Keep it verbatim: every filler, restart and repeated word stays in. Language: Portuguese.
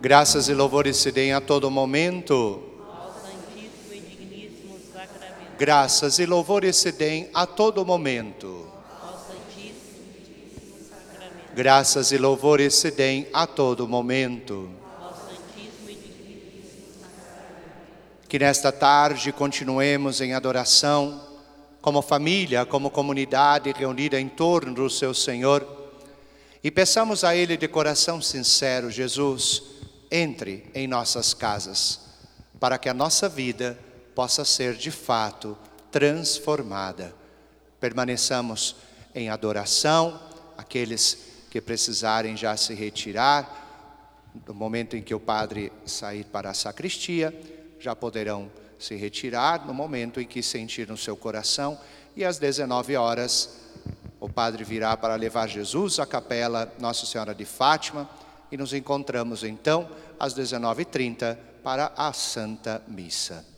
Graças e louvores se deem a todo momento. ao Santíssimo e Digníssimo Sacramento, Graças e louvores se deem a todo momento. ao Santíssimo e Digníssimo Sacramento, Graças e louvores se deem a todo momento. ao Santíssimo e Digníssimo Sacramento. Que nesta tarde continuemos em adoração, como família, como comunidade reunida em torno do seu Senhor, e peçamos a Ele de coração sincero: Jesus, entre em nossas casas, para que a nossa vida possa ser de fato transformada. Permaneçamos em adoração, aqueles que precisarem já se retirar, no momento em que o padre sair para a sacristia, já poderão se retirar no momento em que sentir no seu coração, e às dezenove horas o padre virá para levar Jesus à capela Nossa Senhora de Fátima, e nos encontramos então às dezenove e trinta para a Santa Missa.